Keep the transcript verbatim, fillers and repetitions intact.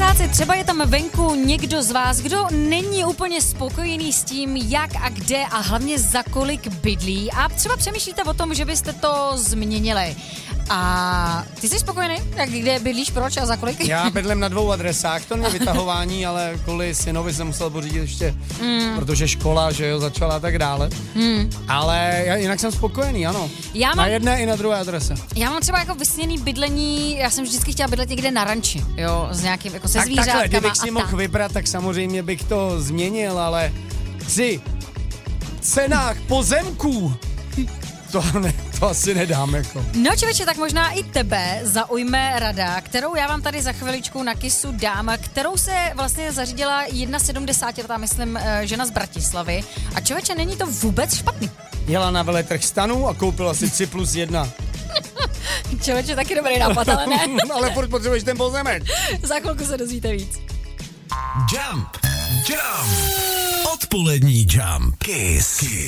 Klusáci, třeba je tam venku někdo z vás, kdo není úplně spokojený s tím, jak a kde a hlavně za kolik bydlí a třeba přemýšlíte o tom, že byste to změnili. A ty jsi spokojený? Jak kde bydlíš, proč a za kolik? Já bydlím na dvou adresách, to není vytahování, ale kvůli synovi jsem musel pořídit ještě, mm. protože škola, že jo, začala a tak dále. Mm. Ale já, jinak jsem spokojený, ano. Já mám, na jedné i na druhé adrese. Já mám třeba jako vysněný bydlení, já jsem vždycky chtěla bydlet někde na ranči, jo, s nějakým, jako se tak zvířátkama. Takhle, kdybych si mohl vybrat, tak samozřejmě bych to změnil, ale při cenách pozemků to, ne, to asi nedám, jako. No člověče, tak možná i tebe zaujme rada, kterou já vám tady za chviličku na Kissu dám, kterou se vlastně zařídila sedmdesátiletá, myslím, žena z Bratislavy. A člověče, není to vůbec špatný. Jela na veletrh stanu a koupila si tři plus jedna. Člověče, taky dobrý nápad, ale ne. Ale furt potřebuješ ten pozemek. Za chvilku se dozvíte víc. Jump, jump, odpolední Jump, Kiss.